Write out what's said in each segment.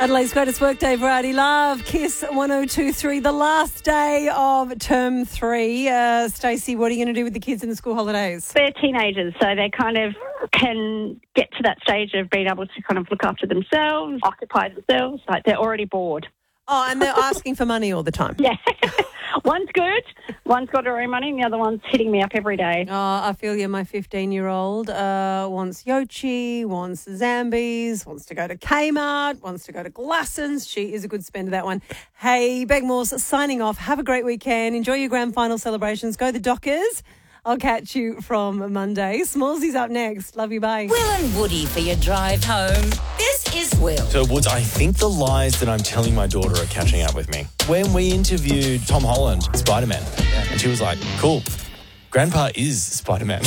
Adelaide's greatest workday variety love, Kiss 1023, the last day of term 3. Stacey, what are you going to do with the kids in the school holidays? They're teenagers, so they kind of can get to that stage of being able to kind of look after themselves, occupy themselves. Like they're already bored. Oh, and they're asking for money all the time. Yeah. One's good, one's got her own money, and the other one's hitting me up every day. Oh, I feel you. My 15-year-old wants Yochi, wants Zambies, wants to go to Kmart, wants to go to Glassons. She is a good spender, that one. Hey, Begmores, signing off. Have a great weekend. Enjoy your grand final celebrations. Go the Dockers. I'll catch you from Monday. Smallsy's up next. Love you, bye. Will and Woody for your drive home. This is Will. So, Woods, I think the lies that I'm telling my daughter are catching up with me. When we interviewed Tom Holland, Spider-Man, and she was like, cool, Grandpa is Spider-Man.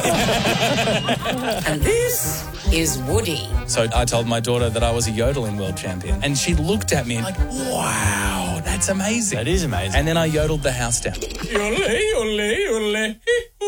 And this is Woody. So I told my daughter that I was a yodeling world champion. And she looked at me like, wow, that's amazing. That is amazing. And then I yodeled the house down. Yodel, yodel, yodel.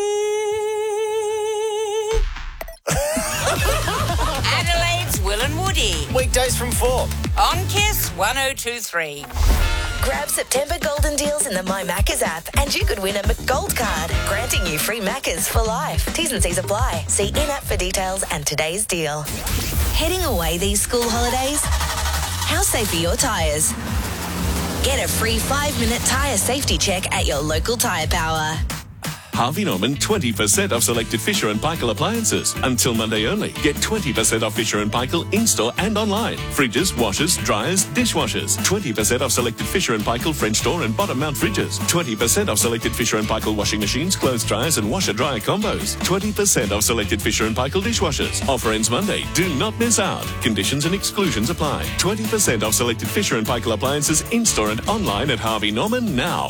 Adelaide's Will and Woody. Weekdays from 4. On Kiss 1023. Grab September golden deals in the My Maccas app and you could win a McGold card, granting you free Maccas for life. T's and C's apply. See in-app for details and today's deal. Heading away these school holidays? How safe are your tyres? Get a free 5-minute tyre safety check at your local Tyre Power. Harvey Norman 20% off selected Fisher & Paykel appliances. Until Monday only. Get 20% off Fisher & Paykel in-store and online. Fridges, washers, dryers, dishwashers. 20% off selected Fisher & Paykel French door and bottom mount fridges. 20% off selected Fisher & Paykel washing machines, clothes dryers and washer-dryer combos. 20% off selected Fisher & Paykel dishwashers. Offer ends Monday. Do not miss out. Conditions and exclusions apply. 20% off selected Fisher & Paykel appliances in-store and online at Harvey Norman now.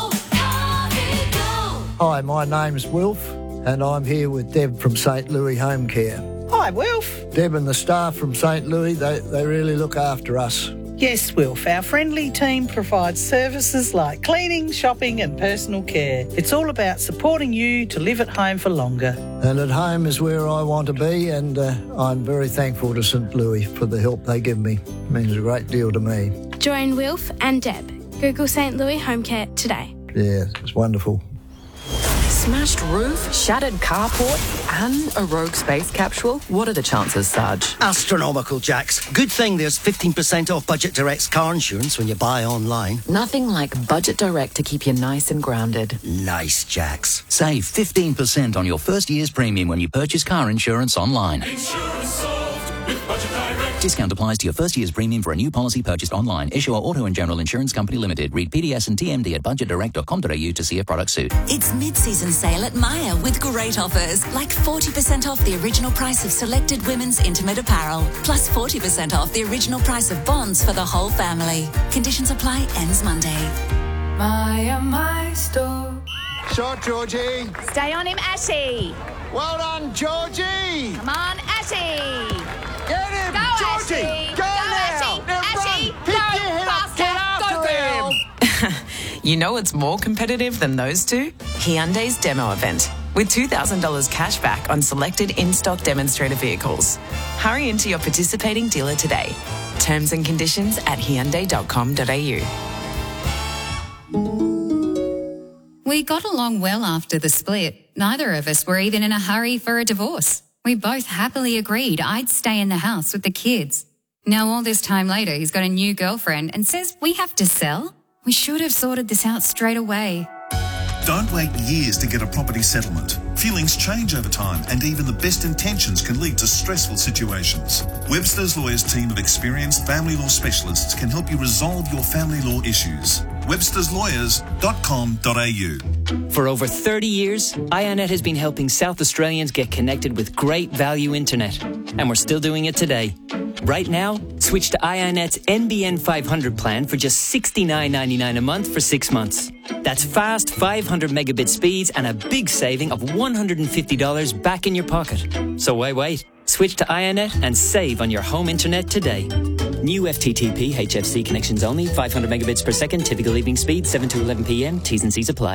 Hi, my name's Wilf, and I'm here with Deb from St. Louis Home Care. Hi, Wilf. Deb and the staff from St. Louis, they really look after us. Yes, Wilf. Our friendly team provides services like cleaning, shopping and personal care. It's all about supporting you to live at home for longer. And at home is where I want to be, and I'm very thankful to St. Louis for the help they give me. It means a great deal to me. Join Wilf and Deb. Google St. Louis Home Care today. Yeah, it's wonderful. Smashed roof, shattered carport, and a rogue space capsule? What are the chances, Sarge? Astronomical, Jax. Good thing there's 15% off Budget Direct's car insurance when you buy online. Nothing like Budget Direct to keep you nice and grounded. Nice, Jax. Save 15% on your first year's premium when you purchase car insurance online. Insurance solved with Budget Direct. Discount applies to your first year's premium for a new policy purchased online. Issuer Auto and General Insurance Company Limited. Read PDS and TMD at budgetdirect.com.au to see if products suit. It's mid-season sale at Myer with great offers, like 40% off the original price of selected women's intimate apparel, plus 40% off the original price of bonds for the whole family. Conditions apply, ends Monday. Myer, my store. Shot, Georgie. Stay on him, Ashy. Well done, Georgie. Come on, Ashy. Get him, go, Georgie. Ashy. Go now. Ashy. Go, faster. Get after him. You know what's more competitive than those two? Hyundai's demo event, with $2,000 cash back on selected in-stock demonstrator vehicles. Hurry into your participating dealer today. Terms and conditions at hyundai.com.au. We got along well after the split. Neither of us were even in a hurry for a divorce. We both happily agreed I'd stay in the house with the kids. Now all this time later, he's got a new girlfriend and says we have to sell? We should have sorted this out straight away. Don't wait years to get a property settlement. Feelings change over time, and even the best intentions can lead to stressful situations. Webster's Lawyers team of experienced family law specialists can help you resolve your family law issues. websterslawyers.com.au. For over 30 years, IONET has been helping South Australians get connected with great value internet, and we're still doing it today. Right now, switch to IONET's NBN 500 plan for just $69.99 a month for 6 months. That's fast 500 megabit speeds and a big saving of $150 back in your pocket. So why wait? Switch to IONET and save on your home internet today. New FTTP HFC connections only, 500 megabits per second, typical evening speed, 7 to 11 p.m. T's and C's apply.